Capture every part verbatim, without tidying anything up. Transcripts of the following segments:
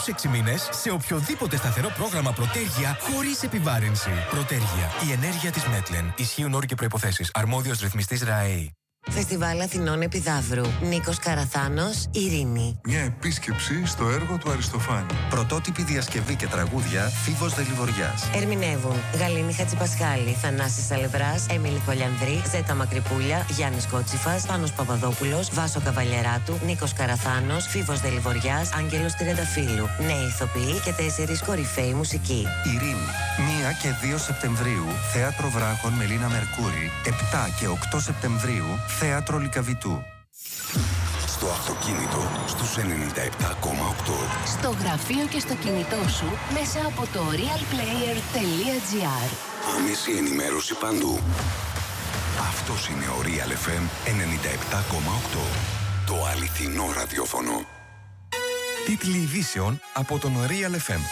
είκοσι έξι μήνες σε οποιοδήποτε σταθερό πρόγραμμα Προτέργεια χωρίς επιβάρυνση. Προτέργεια. Η ενέργεια της Μέτλεν. Ισχύουν όροι και προϋποθέσεις. Αρμόδιος ρυθμιστής ΡΑΕΗ. Φεστιβάλ Αθηνών Επιδαύρου. Νίκος Καραθάνος, Ειρήνη. Μια επίσκεψη στο έργο του Αριστοφάνη. Πρωτότυπη διασκευή και τραγούδια Φίβος Δελιβοριάς. Ερμηνεύουν Γαλήνη Χατζηπασχάλη, Θανάσης Αλευράς, Έμιλη Χολιανδρή, Ζέτα Μακρυπούλια, Γιάννης Κότσιφας, Πάνος Παπαδόπουλος, Βάσο Καβαλιεράτου, Νίκος Καραθάνος, Φίβος Δελιβοριάς, Άγγελος Τριανταφύλου. Νέοι ηθοποιοί και τέσσερις κορυφαίοι μουσικοί. Ειρήνη. πρώτη και δύο Σεπτεμβρίου, Θέατρο Βράχων Μελίνα Μερκούρη. επτά και οκτώ Σεπτεμβρίου, Θέατρο Λυκαβητού. Στο αυτοκίνητο, στους ενενήντα επτά κόμμα οκτώ. Στο γραφείο και στο κινητό σου, μέσα από το real player τελεία gr. Άμεση ενημέρωση παντού. Αυτός είναι ο Real εφ εμ ενενήντα επτά κόμμα οκτώ. Το αληθινό ραδιόφωνο. Τίτλοι ειδήσεων από τον Real εφ εμ.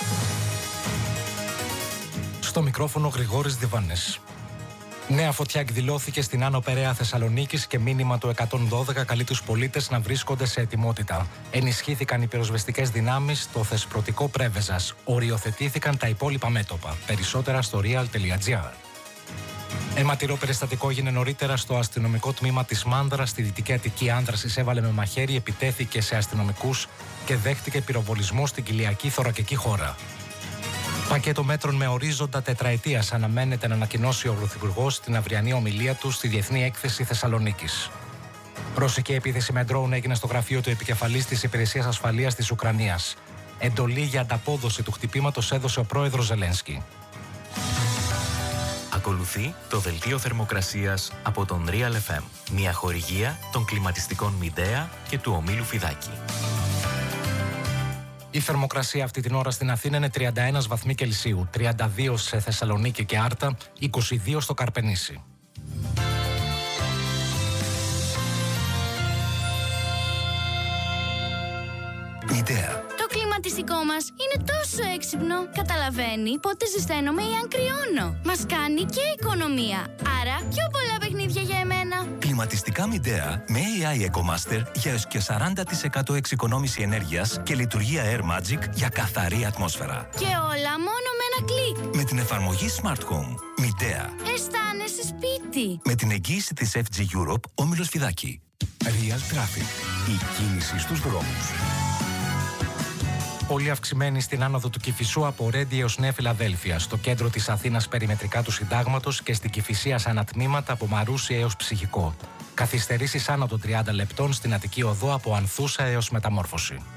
Στο μικρόφωνο Γρηγόρης Διβάνης. Νέα φωτιά εκδηλώθηκε στην Άνω Περαία Θεσσαλονίκης και μήνυμα του εκατόν δώδεκα καλεί τους πολίτες να βρίσκονται σε ετοιμότητα. Ενισχύθηκαν οι πυροσβεστικές δυνάμεις στο θεσπρωτικό Πρέβεζας. Οριοθετήθηκαν τα υπόλοιπα μέτωπα. Περισσότερα στο real τελεία gr. Αιματηρό περιστατικό έγινε νωρίτερα στο αστυνομικό τμήμα της Μάνδρας στη Δυτική Αττική. Άνδρας εισέβαλε με μαχαίρι, επιτέθηκε σε αστυνομικούς και δέχτηκε πυροβολισμό στην κοιλιακή θωρακική χώρα. Πακέτο μέτρων με ορίζοντα τετραετίας αναμένεται να ανακοινώσει ο Πρωθυπουργός στην αυριανή ομιλία του στη Διεθνή Έκθεση Θεσσαλονίκης. Ρωσική επίθεση με ντρόουν έγινε στο γραφείο του επικεφαλής της Υπηρεσίας Ασφαλείας της Ουκρανίας. Εντολή για ανταπόδοση του χτυπήματος έδωσε ο πρόεδρος Ζελένσκι. Ακολουθεί το δελτίο θερμοκρασίας από τον Real εφ εμ. Μια χορηγία των κλιματιστικών Midea και του ομίλου Φιδάκη. Η θερμοκρασία αυτή την ώρα στην Αθήνα είναι τριάντα ένα βαθμοί Κελσίου, τριάντα δύο σε Θεσσαλονίκη και Άρτα, είκοσι δύο στο Καρπενήσι. Midea. Το κλιματιστικό μας είναι τόσο έξυπνο. Καταλαβαίνει πότε ζεσταίνομαι ή αν κρυώνω. Μας κάνει και οικονομία. Άρα πιο πολλά παιχνίδια για εμένα. Κλιματιστικά Midea με έι άι EcoMaster για έως και σαράντα τοις εκατό εξοικονόμηση ενέργειας και λειτουργία Air Magic για καθαρή ατμόσφαιρα. Και όλα μόνο με ένα κλικ. Με την εφαρμογή Smart Home. Midea. Αισθάνεσαι σπίτι. Με την εγγύηση της εφ τζι Europe, όμιλος Φιδάκη. Real Traffic. Η κίνηση στους δρόμους. Πολύ αυξημένη στην άνοδο του Κηφισού από Ρέντι έως Νέα Φιλαδέλφια, στο κέντρο της Αθήνας περιμετρικά του Συντάγματος και στην Κηφισία σε ανατμήματα από Μαρούσι έως Ψυχικό. Καθυστερήσεις άνω των τριάντα λεπτών στην Αττική Οδό από Ανθούσα έως Μεταμόρφωση.